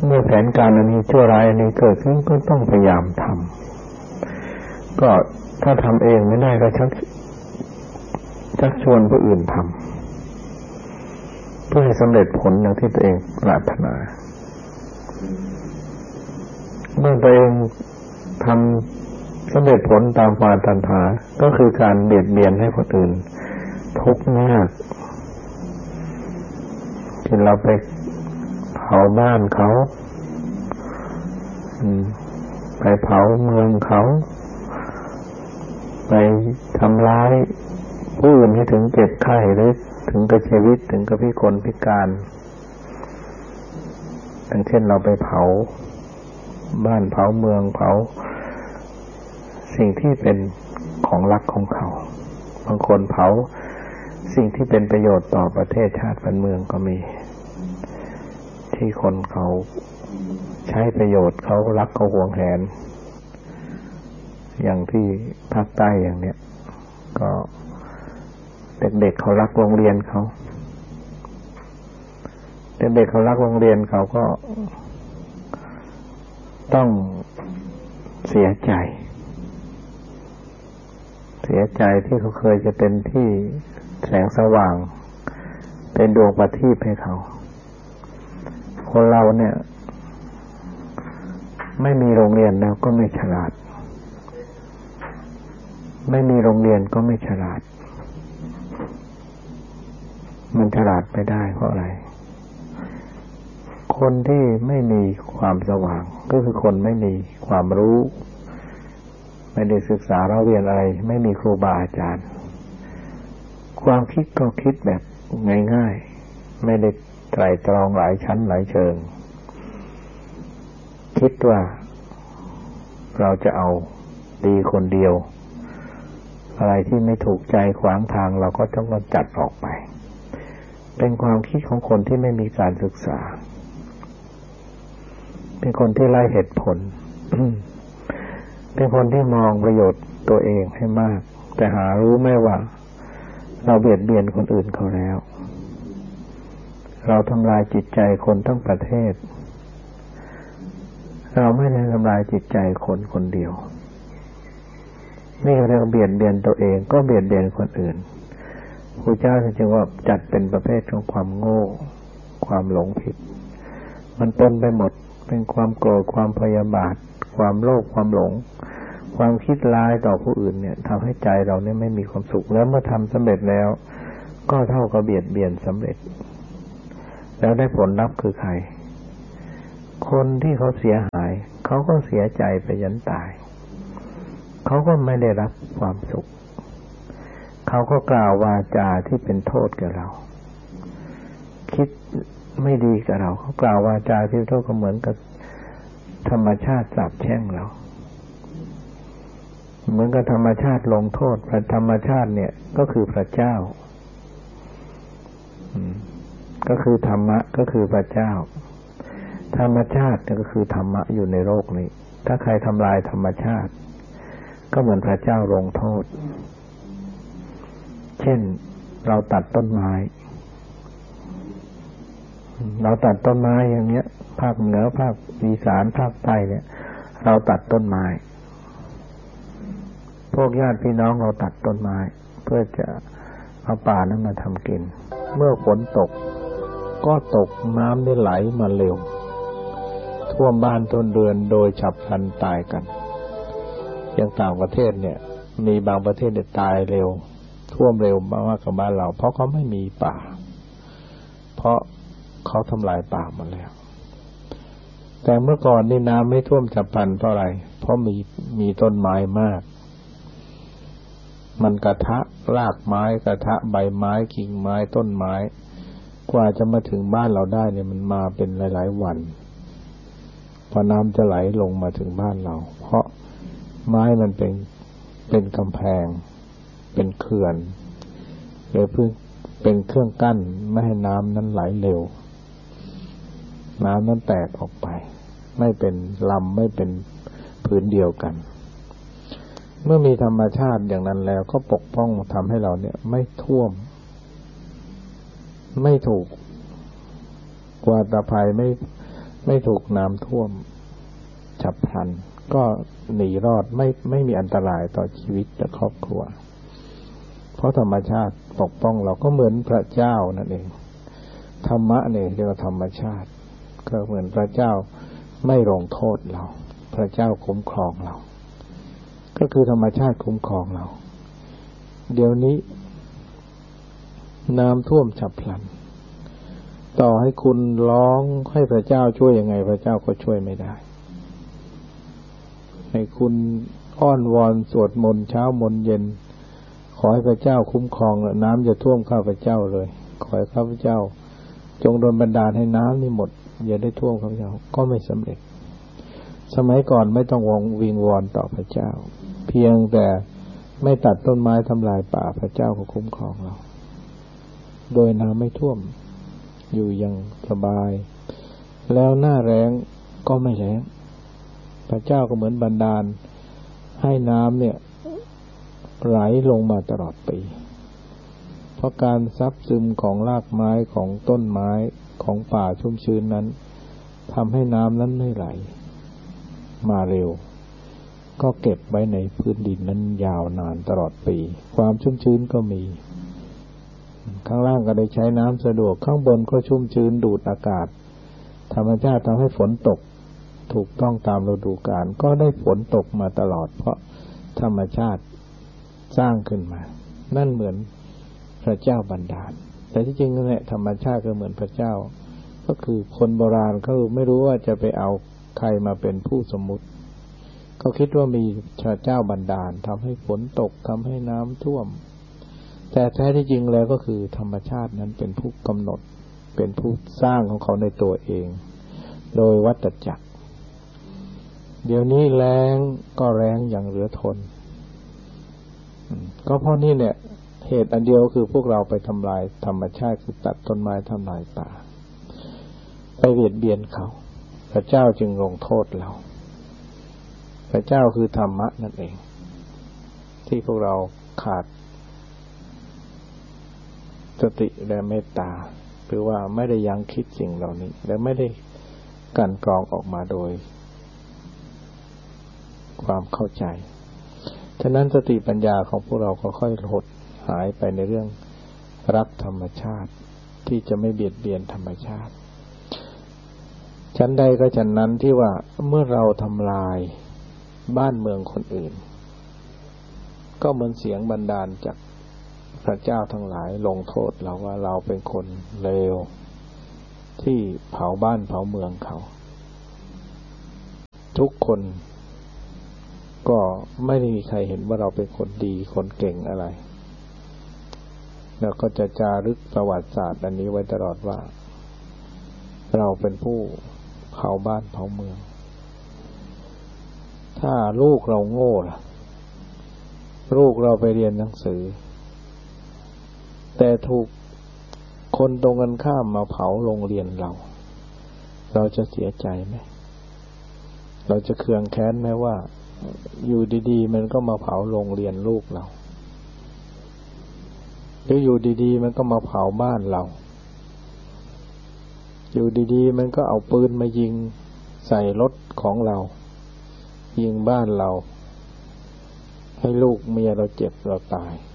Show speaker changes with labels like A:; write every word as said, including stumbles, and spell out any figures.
A: เมื่อแผนการอันนี้ชั่วร้ายอันนี้เกิดขึ้นก็ต้องพยายามทำก็ถ้าทำเองไม่ได้ก็ชักชักชวนผู้อื่นทำเพื่อให้สำเร็จผลอย่างที่ตัวเองปรารถนาเมื่อตัวเองทำสำเร็จผลตามความปรารถนาก็คือการเบียดเบียนให้คนอื่นทุกข์ยากที่เราไปเผาบ้านเขาไปเผาเมืองเขาไปทำร้ายผู้อื่นให้ถึงเจ็บไข้หรือถึงกับชีวิตถึงกับพิกลพิการอย่างเช่นเราไปเผาบ้านเผาเมืองเผาสิ่งที่เป็นของรักของเขาบางคนเผาสิ่งที่เป็นประโยชน์ต่อประเทศชาติบ้านเมืองก็มีที่คนเขาใช้ประโยชน์เขารักเขาหวงแหนอย่างที่ภาคใต้อย่างเนี้ยก็เด็กๆเขารักโรงเรียนเขาเด็กๆเขารักโรงเรียนเขาก็ต้องเสียใจเสียใจที่เขาเคยจะเป็นที่แสงสว่างเป็นดวงประทีปให้เขาคนเราเนี่ยไม่มีโรงเรียนแล้วก็ไม่ฉลาดไม่มีโรงเรียนก็ไม่ฉลาดมันฉลาดไม่ได้เพราะอะไรคนที่ไม่มีความสว่างก็คือคนไม่มีความรู้ไม่ได้ศึกษาเราเรียนอะไรไม่มีครูบาอาจารย์ความคิดก็คิดแบบง่ายๆไม่ได้ไตร่ตรองหลายชั้นหลายเชิงคิดว่าเราจะเอาดีคนเดียวอะไรที่ไม่ถูกใจขวางทางเราก็ต้องกำจัดออกไปเป็นความคิดของคนที่ไม่มีการศึกษาเป็นคนที่ไร้เหตุผล เป็นคนที่มองประโยชน์ตัวเองให้มากแต่หารู้ไม่ว่าเราเบียดเบียนคนอื่นเขาแล้วเราทำลายจิตใจคนทั้งประเทศเราไม่ได้ทำลายจิตใจคนคนเดียวนี่เรียกว่าเบียดเบียนตัวเองก็เบียดเบียนคนอื่นพระเจ้าจึงว่าจัดเป็นประเภทของความโง่ความหลงผิดมันปนไปหมดเป็นความโกรธความพยาบาทความโลภความหลงความคิดร้ายต่อผู้อื่นเนี่ยทำให้ใจเราเนี่ยไม่มีความสุขแล้วเมื่อทำสำเร็จแล้วก็เท่ากับเบียดเบียนสำเร็จแล้วได้ผลลัพธ์คือใครคนที่เขาเสียหายเขาก็เสียใจไปยันตายเขาก็ไม่ได้รับความสุขเขาก็กล่าววาจาที่เป็นโทษแก่เราคิดไม่ดีกับเราเขากล่าววาจาที่โทษก็เหมือนกับธรรมชาติสาปแช่งเราเหมือนกับธรรมชาติลงโทษพระธรรมชาติเนี่ยก็คือพระเจ้าก็คือธรรมะก็คือพระเจ้าธรรมชาติก็คือธรรมะอยู่ในโลกนี้ถ้าใครทำลายธรรมชาติก็เหมือนพระเจ้าลงโทษเช่นเราตัดต้นไม้เราตัดต้นไม้อย่างเงี้ยภาคเหนือภาคอีสานภาคใต้เนี่ยเราตัดต้นไม้พวกญาติพี่น้องเราตัดต้นไม้เพื่อจะเอาป่านั้นมาทำกินเมื่อฝนตกก็ตกน้ำได้ไหลมาเร็วท่วมบ้านต้นเรือนโดยฉับพลันตายกันอย่างต่างประเทศเนี่ยมีบางประเทศเนี่ยตายเร็วท่วมเร็วมากกว่าบ้านเราเพราะเขาไม่มีป่าเพราะเขาทำลายป่าหมดแล้วแต่เมื่อก่อนนี่น้ำไม่ท่วมฉับพลันเพราะอะไรเพราะมีมีต้นไม้มากมันกระทะรากไม้กระทะใบไม้กิ่งไม้ต้นไม้กว่าจะมาถึงบ้านเราได้เนี่ยมันมาเป็นหลายๆวันพอน้ำจะไหลลงมาถึงบ้านเราเพราะไม้มันเป็นเป็นกำแพงเป็นเขื่อนหรือเพื่อเป็นเครื่องกั้นไม่ให้น้ำนั้นไหลเร็วน้ำนั้นแตกออกไปไม่เป็นลำไม่เป็นพื้นเดียวกันเมื่อมีธรรมชาติอย่างนั้นแล้วก็ปกป้องทำให้เราเนี่ยไม่ท่วมไม่ถูกกวาดภัยไม่ไม่ถูกน้ำท่วมฉับพลันก็หนีรอดไม่ไม่มีอันตรายต่อชีวิตและครอบครัวเพราะธรรมชาติปกป้องเราก็เหมือนพระเจ้านั่นเองธรรมะเนี่ยเรียกว่าธรรมชาติก็เหมือนพระเจ้าไม่ลงโทษเราพระเจ้าคุ้มครองเราก็คือธรรมชาติคุ้มครองเราเดี๋ยวนี้น้ำท่วมฉับพลันต่อให้คุณร้องให้พระเจ้าช่วยยังไงพระเจ้าก็ช่วยไม่ได้ให้คุณอ้อนวอนสวดมนต์เช้ามนต์เย็นขอให้พระเจ้าคุ้มครองน้ำจะท่วมข้าพเจ้าเลยขอให้ข้าพเจ้าจงโดนบันดาลให้น้ำนี่หมดอย่าได้ท่วมข้าพเจ้าก็ไม่สำเร็จสมัยก่อนไม่ต้องวงวิงวอนต่อพระเจ้าเพียงแต่ไม่ตัดต้นไม้ทำลายป่าพระเจ้าก็คุ้มครองเราโดยน้ำไม่ท่วมอยู่อย่างสบายแล้วหน้าแล้งก็ไม่แล้งพระเจ้าก็เหมือนบันดาลให้น้ำเนี่ยไหลลงมาตลอดปีเพราะการซับซึมของรากไม้ของต้นไม้ของป่าชุ่มชื้นนั้นทำให้น้ำนั้นไม่ไหลมาเร็วก็เก็บไว้ในพื้นดินนั้นยาวนานตลอดปีความชุ่มชื้นก็มีข้างล่างก็ได้ใช้น้ำสะดวกข้างบนก็ชุ่มชื้นดูดอากาศธรรมชาติทำให้ฝนตกถูกต้องตามฤดูกาลก็ได้ฝนตกมาตลอดเพราะธรรมชาติสร้างขึ้นมานั่นเหมือนพระเจ้าบันดาลแต่ที่จริงนั่นแหละธรรมชาติก็เหมือนพระเจ้าก็คือคนโบราณเขาไม่รู้ว่าจะไปเอาใครมาเป็นผู้สมมุติเขาคิดว่ามีพระเจ้าบันดาลทำให้ฝนตกทำให้น้ำท่วมแต่แท้ที่จริงแล้วก็คือธรรมชาตินั้นเป็นผู้กำหนดเป็นผู้สร้างของเขาในตัวเองโดยวัฏจักรเดี๋ยวนี้แล้งก็แล้งอย่างเหลือทนก็เพราะนี่เนี่ยเหตุอันเดียวคือพวกเราไปทำลายธรรมชาติคือตัดต้นไม้ทำลายป่าไปเบียดเบียนเขาพระเจ้าจึงลงโทษเราพระเจ้าคือธรรมะนั่นเองที่พวกเราขาดสติและเมตตาหรือว่าไม่ได้ยั้งคิดสิ่งเหล่านี้และไม่ได้กลั่นกรองออกมาโดยความเข้าใจฉะนั้นสติปัญญาของพวกเราก็ค่อยหดหายไปในเรื่องรักธรรมชาติที่จะไม่เบียดเบียนธรรมชาติชั้นใดก็ฉันนั้นที่ว่าเมื่อเราทำลายบ้านเมืองคนอื่นก็เหมือนเสียงบันดาลจากพระเจ้าทั้งหลายลงโทษเราว่าเราเป็นคนเลวที่เผาบ้านเผาเมืองเขาทุกคนก็ไม่ได้มีใครเห็นว่าเราเป็นคนดีคนเก่งอะไรแล้วก็จะจารึกประวัติศาสตร์อันนี้ไว้ตลอดว่าเราเป็นผู้เผาบ้านเผาเมืองถ้าลูกเราโง่ล่ะลูกเราไปเรียนหนังสือแต่ถูกคนตรงกันข้ามมาเผาโรงเรียนเราเราจะเสียใจไหมเราจะเคืองแค้นไหมว่าอยู่ดีๆมันก็มาเผาโรงเรียนลูกเราหรืออยู่ดีๆมันก็มาเผาบ้านเราอยู่ดีๆมันก็เอาปืนมายิงใส่รถของเรายิงบ้านเราให้ลูกเมียเราเจ็บเราตาย